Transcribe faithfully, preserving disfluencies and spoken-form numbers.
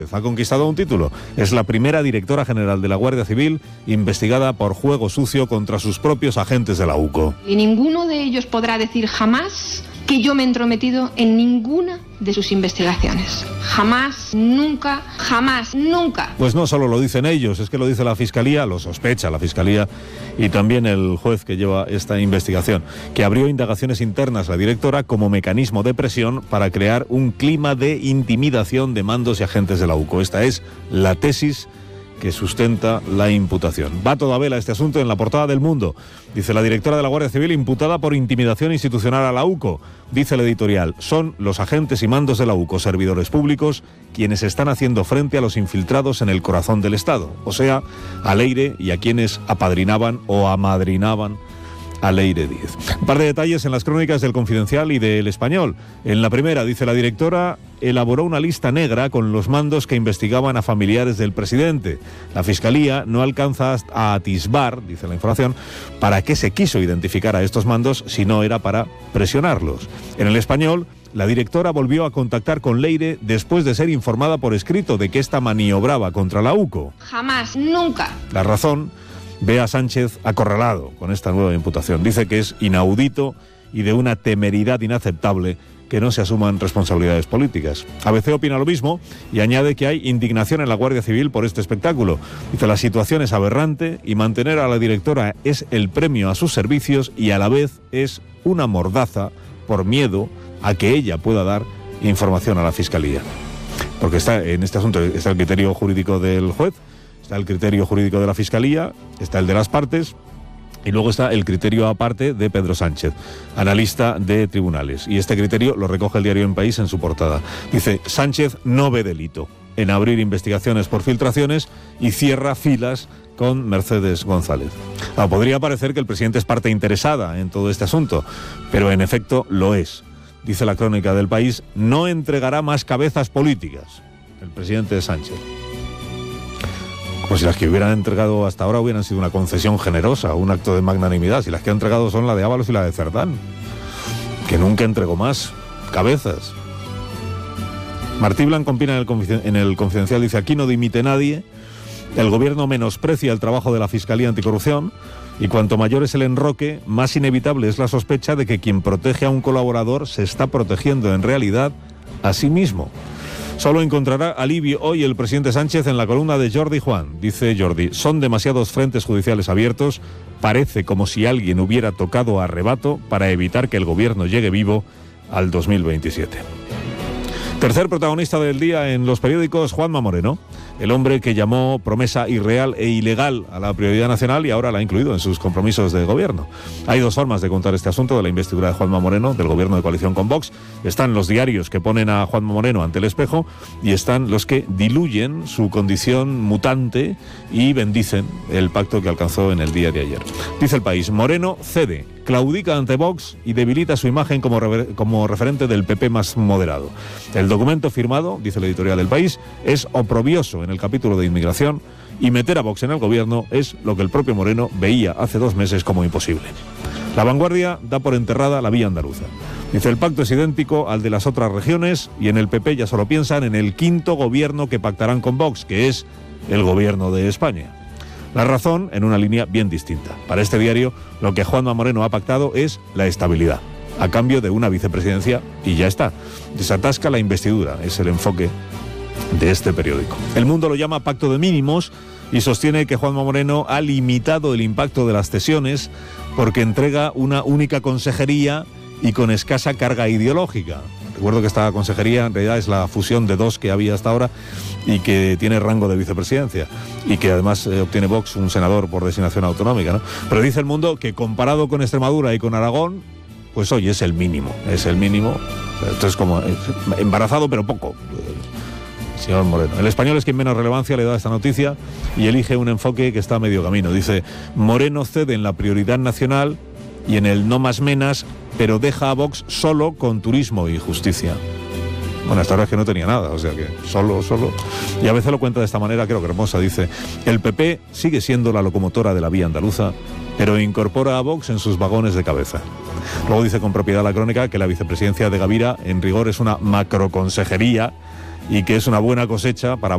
Ha conquistado un título. Es la primera directora general de la Guardia Civil investigada por juego sucio contra sus propios agentes de la U C O. Y ninguno de ellos podrá decir jamás que yo me he entrometido en ninguna de sus investigaciones. Jamás, nunca, jamás, nunca. Pues no solo lo dicen ellos, es que lo dice la Fiscalía, lo sospecha la Fiscalía y también el juez que lleva esta investigación, que abrió indagaciones internas a la directora como mecanismo de presión para crear un clima de intimidación de mandos y agentes de la U C O. Esta es la tesis que sustenta la imputación. Va toda vela este asunto en la portada del Mundo. Dice la directora de la Guardia Civil imputada por intimidación institucional a la U C O. Dice el editorial, son los agentes y mandos de la U C O, servidores públicos, quienes están haciendo frente a los infiltrados en el corazón del Estado, o sea, a Leire y a quienes apadrinaban o amadrinaban a Leire Díez. Un par de detalles en las crónicas del Confidencial y del Español. En la primera, dice la directora, elaboró una lista negra con los mandos que investigaban a familiares del presidente. La Fiscalía no alcanza a atisbar, dice la información, para qué se quiso identificar a estos mandos si no era para presionarlos. En el Español, la directora volvió a contactar con Leire después de ser informada por escrito de que ésta maniobraba contra la U C O. Jamás, nunca. La razón: ve a Sánchez acorralado con esta nueva imputación. Dice que es inaudito y de una temeridad inaceptable que no se asuman responsabilidades políticas. A B C opina lo mismo y añade que hay indignación en la Guardia Civil por este espectáculo. Dice, la situación es aberrante y mantener a la directora es el premio a sus servicios y a la vez es una mordaza por miedo a que ella pueda dar información a la Fiscalía. Porque está en este asunto está el criterio jurídico del juez, está el criterio jurídico de la Fiscalía, está el de las partes y luego está el criterio aparte de Pedro Sánchez, analista de tribunales. Y este criterio lo recoge el diario El País en su portada. Dice, Sánchez no ve delito en abrir investigaciones por filtraciones y cierra filas con Mercedes González. Ah, podría parecer que el presidente es parte interesada en todo este asunto, pero en efecto lo es. Dice la crónica del País, no entregará más cabezas políticas el presidente Sánchez. Pues si las que hubieran entregado hasta ahora hubieran sido una concesión generosa, un acto de magnanimidad. Si las que ha entregado son la de Ábalos y la de Cerdán, que nunca entregó más cabezas. Martí Blanco opina en el, confiden- en el Confidencial, dice, aquí no dimite nadie, el gobierno menosprecia el trabajo de la Fiscalía Anticorrupción y cuanto mayor es el enroque, más inevitable es la sospecha de que quien protege a un colaborador se está protegiendo en realidad a sí mismo. Solo encontrará alivio hoy el presidente Sánchez en la columna de Jordi Juan. Dice Jordi, son demasiados frentes judiciales abiertos, parece como si alguien hubiera tocado a rebato para evitar que el gobierno llegue vivo al dos mil veintisiete. Tercer protagonista del día en los periódicos, Juanma Moreno, el hombre que llamó promesa irreal e ilegal a la prioridad nacional y ahora la ha incluido en sus compromisos de gobierno. Hay dos formas de contar este asunto de la investidura de Juanma Moreno, del gobierno de coalición con Vox. Están los diarios que ponen a Juanma Moreno ante el espejo y están los que diluyen su condición mutante y bendicen el pacto que alcanzó en el día de ayer. Dice El País, Moreno cede, claudica ante Vox y debilita su imagen como, rever- como referente del P P más moderado. El documento firmado, dice el editorial del País, es oprobioso en el capítulo de inmigración y meter a Vox en el gobierno es lo que el propio Moreno veía hace dos meses como imposible. La Vanguardia da por enterrada la vía andaluza. Dice, el pacto es idéntico al de las otras regiones y en el P P ya solo piensan en el quinto gobierno que pactarán con Vox, que es el gobierno de España. La razón en una línea bien distinta. Para este diario, lo que Juanma Moreno ha pactado es la estabilidad, a cambio de una vicepresidencia, y ya está. Desatasca la investidura, es el enfoque de este periódico. El Mundo lo llama pacto de mínimos y sostiene que Juanma Moreno ha limitado el impacto de las cesiones porque entrega una única consejería y con escasa carga ideológica. Recuerdo que esta consejería en realidad es la fusión de dos que había hasta ahora y que tiene rango de vicepresidencia y que además eh, obtiene Vox un senador por designación autonómica, ¿no? Pero dice El Mundo que comparado con Extremadura y con Aragón, pues hoy es el mínimo, es el mínimo. Esto es como eh, embarazado pero poco, señor Moreno. El Español es quien menos relevancia le da a esta noticia y elige un enfoque que está a medio camino. Dice, Moreno cede en la prioridad nacional y en el no más menas, pero deja a Vox solo con turismo y justicia. Bueno, hasta ahora es que no tenía nada, o sea que solo, solo... Y a veces lo cuenta de esta manera, creo que hermosa, dice, el P P sigue siendo la locomotora de la vía andaluza, pero incorpora a Vox en sus vagones de cabeza. Luego dice con propiedad la crónica que la vicepresidencia de Gavira, en rigor, es una macroconsejería y que es una buena cosecha para